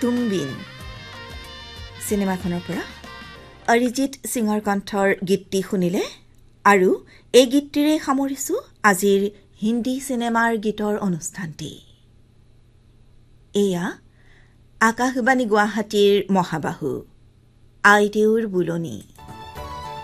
তুম বিন চিনেমাখনৰ পৰা অৰিজিত সিঙৰ কণ্ঠৰ গীতটি শুনিলে আৰু এই গীতটিৰে সামৰিছো আজিৰ হিন্দী চিনেমাৰ গীতৰ অনুষ্ঠানটি। এয়া আকাশবাণী গুৱাহাটীৰ মহাবাহু আইদেউৰ বুলনি।